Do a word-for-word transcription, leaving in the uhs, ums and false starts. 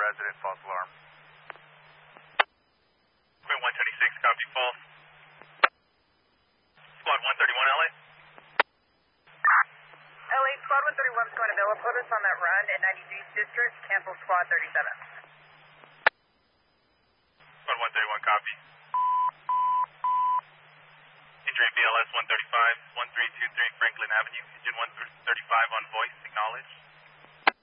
resident, false alarm. Quinn one twenty-six, copy, false. Squad one thirty-one, L A. L A, Squad one thirty-one is going to Villa. Put us on that run at ninety-three District. Cancel Squad thirty-seven. Squad one thirty-one, copy. Injury B L S one thirty-five, one three two three Franklin Avenue. Engine one thirty-five on voice, acknowledge.